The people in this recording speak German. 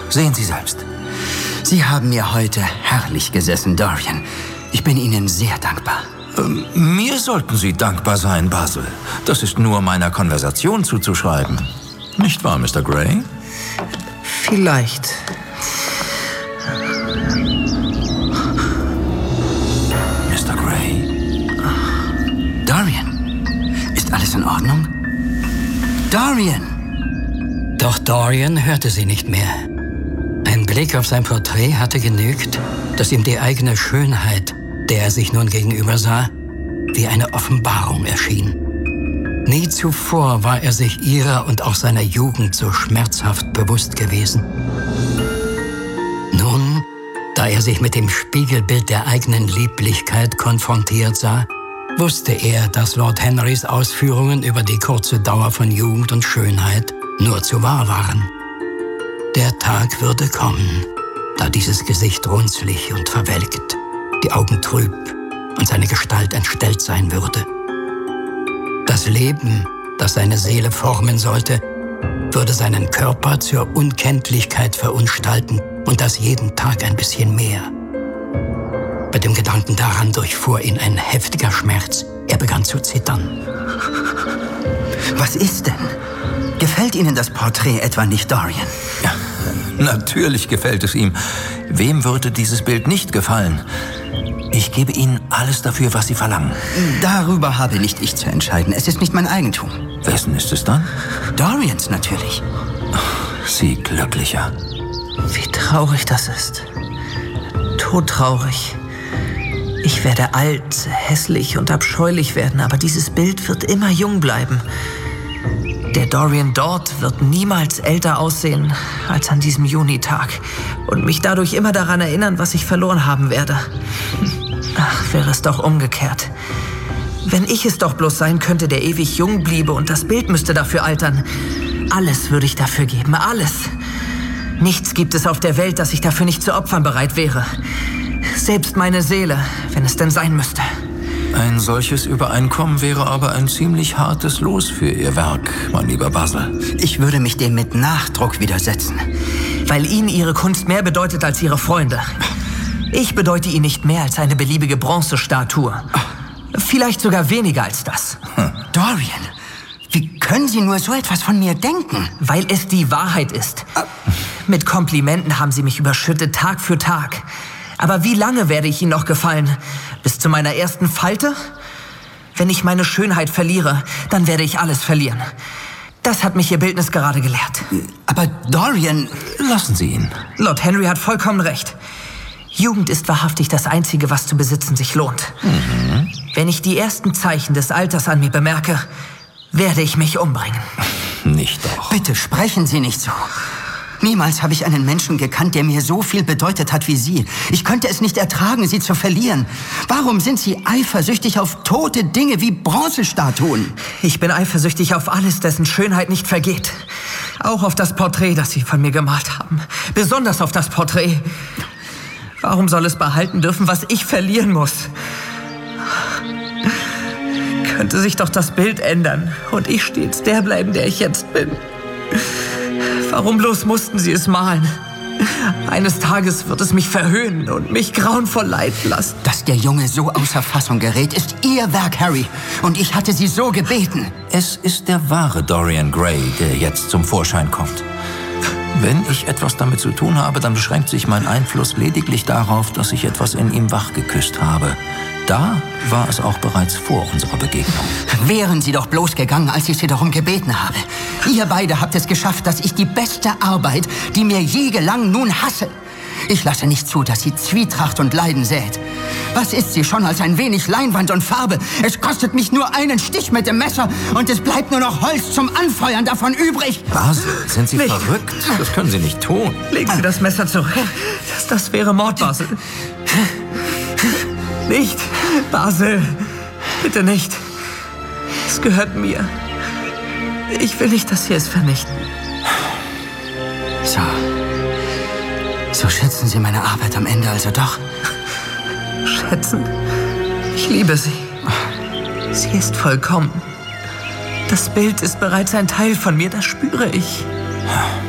Sehen Sie selbst. Sie haben mir heute herrlich gesessen, Dorian. Ich bin Ihnen sehr dankbar. Mir sollten Sie dankbar sein, Basil. Das ist nur meiner Konversation zuzuschreiben. Nicht wahr, Mr. Gray? Vielleicht. Mr. Gray? Dorian, ist alles in Ordnung? Dorian! Doch Dorian hörte sie nicht mehr. Ein Blick auf sein Porträt hatte genügt, dass ihm die eigene Schönheit, der er sich nun gegenüber sah, wie eine Offenbarung erschien. Nie zuvor war er sich ihrer und auch seiner Jugend so schmerzhaft bewusst gewesen. Nun, da er sich mit dem Spiegelbild der eigenen Lieblichkeit konfrontiert sah, wusste er, dass Lord Henrys Ausführungen über die kurze Dauer von Jugend und Schönheit nur zu wahr waren. Der Tag würde kommen, da dieses Gesicht runzlig und verwelkt, die Augen trüb und seine Gestalt entstellt sein würde. Das Leben, das seine Seele formen sollte, würde seinen Körper zur Unkenntlichkeit verunstalten und das jeden Tag ein bisschen mehr. Bei dem Gedanken daran durchfuhr ihn ein heftiger Schmerz. Er begann zu zittern. Was ist denn? Gefällt Ihnen das Porträt etwa nicht, Dorian? Ja, natürlich gefällt es ihm. Wem würde dieses Bild nicht gefallen? Ich gebe Ihnen alles dafür, was Sie verlangen. Darüber habe nicht ich zu entscheiden. Es ist nicht mein Eigentum. Wessen ist es dann? Dorians natürlich. Sie glücklicher. Wie traurig das ist. Todtraurig. Ich werde alt, hässlich und abscheulich werden, aber dieses Bild wird immer jung bleiben. Der Dorian dort wird niemals älter aussehen als an diesem Junitag und mich dadurch immer daran erinnern, was ich verloren haben werde. Ach, wäre es doch umgekehrt. Wenn ich es doch bloß sein könnte, der ewig jung bliebe und das Bild müsste dafür altern. Alles würde ich dafür geben, alles. Nichts gibt es auf der Welt, das ich dafür nicht zu opfern bereit wäre. Selbst meine Seele, wenn es denn sein müsste. Ein solches Übereinkommen wäre aber ein ziemlich hartes Los für Ihr Werk, mein lieber Basil. Ich würde mich dem mit Nachdruck widersetzen. Weil Ihnen Ihre Kunst mehr bedeutet als Ihre Freunde. Ich bedeute Ihnen nicht mehr als eine beliebige Bronzestatue. Vielleicht sogar weniger als das. Dorian, wie können Sie nur so etwas von mir denken? Weil es die Wahrheit ist. Mit Komplimenten haben Sie mich überschüttet, Tag für Tag. Aber wie lange werde ich Ihnen noch gefallen? Bis zu meiner ersten Falte? Wenn ich meine Schönheit verliere, dann werde ich alles verlieren. Das hat mich Ihr Bildnis gerade gelehrt. Aber Dorian... Lassen Sie ihn. Lord Henry hat vollkommen recht. Jugend ist wahrhaftig das Einzige, was zu besitzen sich lohnt. Wenn ich die ersten Zeichen des Alters an mir bemerke, werde ich mich umbringen. Nicht doch. Bitte sprechen Sie nicht so. Niemals habe ich einen Menschen gekannt, der mir so viel bedeutet hat wie Sie. Ich könnte es nicht ertragen, Sie zu verlieren. Warum sind Sie eifersüchtig auf tote Dinge wie Bronzestatuen? Ich bin eifersüchtig auf alles, dessen Schönheit nicht vergeht. Auch auf das Porträt, das Sie von mir gemalt haben. Besonders auf das Porträt. Warum soll es behalten dürfen, was ich verlieren muss? Könnte sich doch das Bild ändern und ich stets der bleiben, der ich jetzt bin. Warum bloß mussten Sie es malen? Eines Tages wird es mich verhöhnen und mich grauenvoll leiden lassen. Dass der Junge so außer Fassung gerät, ist Ihr Werk, Harry. Und ich hatte Sie so gebeten. Es ist der wahre Dorian Gray, der jetzt zum Vorschein kommt. Wenn ich etwas damit zu tun habe, dann beschränkt sich mein Einfluss lediglich darauf, dass ich etwas in ihm wachgeküsst habe. Da war es auch bereits vor unserer Begegnung. Wären Sie doch bloß gegangen, als ich Sie darum gebeten habe. Ihr beide habt es geschafft, dass ich die beste Arbeit, die mir je gelang, nun hasse. Ich lasse nicht zu, dass sie Zwietracht und Leiden sät. Was ist sie schon als ein wenig Leinwand und Farbe? Es kostet mich nur einen Stich mit dem Messer und es bleibt nur noch Holz zum Anfeuern davon übrig. Basil, sind Sie verrückt? Das können Sie nicht tun. Legen Sie das Messer zurück. Das wäre Mord, Basil. Nicht, Basil. Bitte nicht. Es gehört mir. Ich will nicht, dass Sie es vernichten. So schätzen Sie meine Arbeit am Ende also doch? Schätzen? Ich liebe sie. Sie ist vollkommen. Das Bild ist bereits ein Teil von mir, das spüre ich.